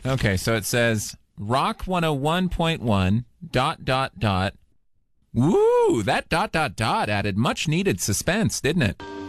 Okay, so it says Rock 101.1 ... Woo! That ... added much needed suspense, didn't it?